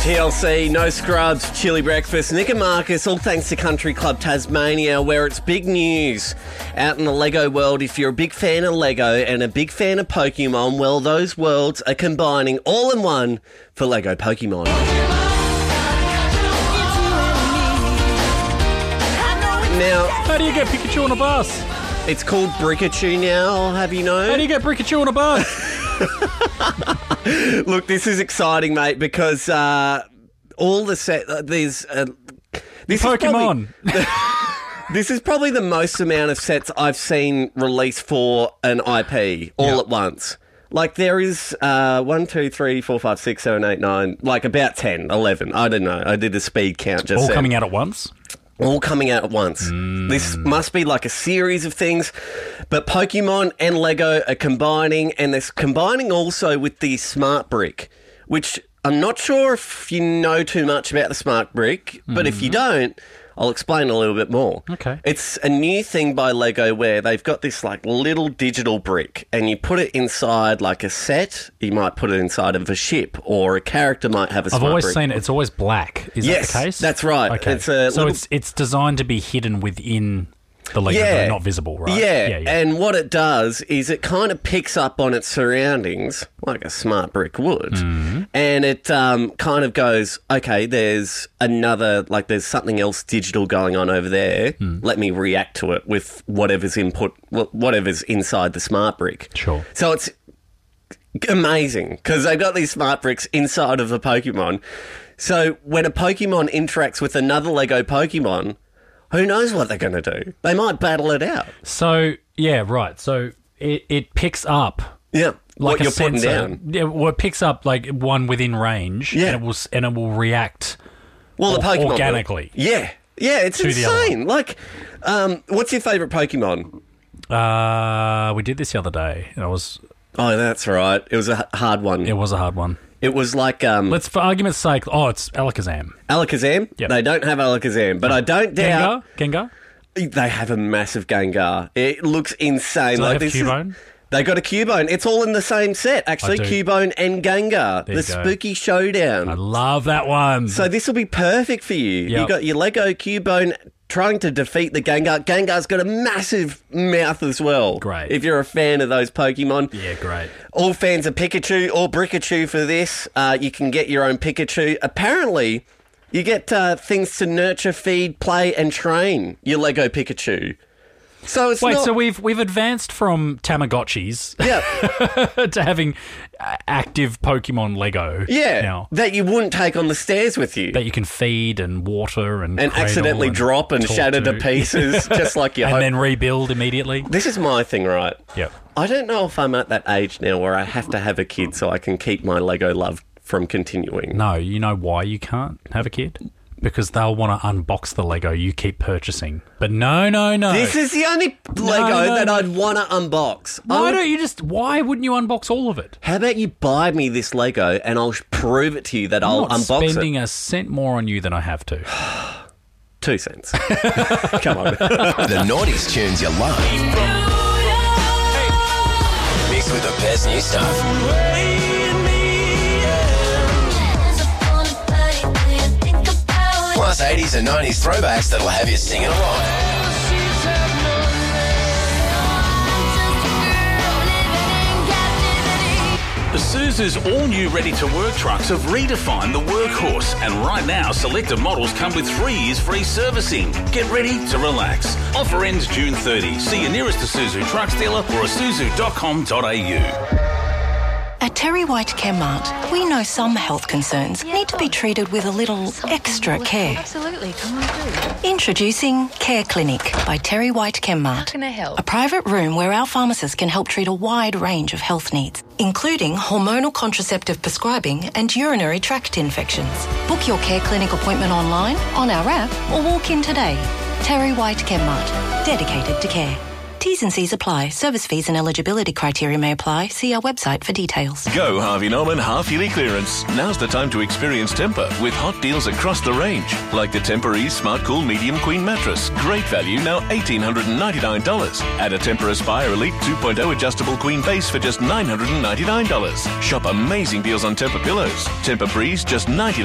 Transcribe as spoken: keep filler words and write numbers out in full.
T L C, No Scrubs, Chili Breakfast, Nick and Marcus, all thanks to Country Club Tasmania, where it's big news out in the Lego world. If you're a big fan of Lego and a big fan of Pokemon, well, those worlds are combining all in one for Lego Pokemon. Now, how do you get Pikachu on a bus? It's called Brickachu now, I'll have you know. How do you get Brickachu on a bus? Look, this is exciting, mate, because uh, all the set... Uh, there's... Uh, this Pokemon. Is probably, this is probably the most amount of sets I've seen released for an I P all yep. at once. Like, there is uh, one, two, three, four, five, six, seven, eight, nine, like about ten, eleven. I don't know. I did a speed count just All then. coming out at once? All coming out at once. Mm. This must be like a series of things. But Pokemon and Lego are combining, and they're combining also with the Smart Brick, which I'm not sure if you know too much about the Smart Brick, but mm. if you don't, I'll explain a little bit more. Okay. It's a new thing by Lego where they've got this like little digital brick and you put it inside like a set. You might put it inside of a ship, or a character might have a smart I've always brick. seen it. It's always black. Is yes, that the case? That's right. Okay. It's a so little... it's it's designed to be hidden within the Lego, yeah. not visible, right? Yeah. yeah, yeah. And what it does is it kind of picks up on its surroundings like a smart brick would. Mm-hmm. And it um, kind of goes, okay, there's another, like there's something else digital going on over there. Mm. Let me react to it with whatever's input, whatever's inside the smart brick. Sure. So it's amazing because they've got these smart bricks inside of a Pokemon. So when a Pokemon interacts with another Lego Pokemon, who knows what they're going to do? They might battle it out. So, yeah, right. So it, it picks up... Yeah, like what a you're sensor. putting down. Yeah, well, it picks up like one within range, yeah. and it will and it will react well, the Pokemon organically. Will. Yeah, yeah, it's insane. Like, um, what's your favourite Pokemon? Uh, we did this the other day. I was... Oh, that's right. It was a hard one. It was a hard one. It was like... Um, Let's, for argument's sake, oh, it's Alakazam. Alakazam? Yep. They don't have Alakazam, but I don't doubt... Gengar? Gengar? They have a massive Gengar. It looks insane. Do like they have this Cubone? Is, they got a Cubone. It's all in the same set, actually. Cubone and Gengar. There the Spooky Showdown. I love that one. So this will be perfect for you. Yep. You got your Lego Cubone trying to defeat the Gengar. Gengar's got a massive mouth as well. Great. If you're a fan of those Pokemon. Yeah, great. All fans of Pikachu or Brickachu for this. Uh, you can get your own Pikachu. Apparently, you get uh, things to nurture, feed, play, and train your Lego Pikachu. So it's Wait, not... so we've we've advanced from Tamagotchis yeah. to having active Pokemon Lego. Yeah, now. That you wouldn't take on the stairs with you. That you can feed and water and And accidentally and drop and shatter to, to pieces, just like your And hope. then rebuild immediately. This is my thing, right? Yep. I don't know if I'm at that age now where I have to have a kid so I can keep my Lego love from continuing. No, you know why you can't have a kid? Because they'll want to unbox the Lego you keep purchasing. But no, no, no. This is the only Lego no, no, that no. I'd want to unbox. Why would... don't you just... Why wouldn't you unbox all of it? How about you buy me this Lego and I'll prove it to you that I'm I'll not unbox it? spending a cent more on you than I have to. Two cents. Come on. The noughties tunes you love. Mixed with the best new stuff. Plus eighties and nineties throwbacks that'll have you singing along. Isuzu's all-new ready-to-work trucks have redefined the workhorse, and right now selected models come with three years free servicing. Get ready to relax. Offer ends June thirtieth. See your nearest Isuzu trucks dealer or isuzu dot com dot a u. At Terry White Chemmart, we know some health concerns need to be treated with a little extra care. Absolutely, come on through. Introducing Care Clinic by Terry White Chemmart. How can I help? A private room where our pharmacists can help treat a wide range of health needs, including hormonal contraceptive prescribing and urinary tract infections. Book your Care Clinic appointment online, on our app, or walk in today. Terry White Chemmart, dedicated to care. T's and C's apply. Service fees and eligibility criteria may apply. See our website for details. Go Harvey Norman half-yearly clearance. Now's the time to experience Tempur with hot deals across the range. Like the Tempur-Ease Smart Cool Medium Queen Mattress. Great value, now one thousand eight hundred ninety-nine dollars. Add a Tempur Aspire Elite two point oh adjustable queen base for just nine hundred ninety-nine dollars. Shop amazing deals on Tempur pillows. Tempur Breeze, just ninety-nine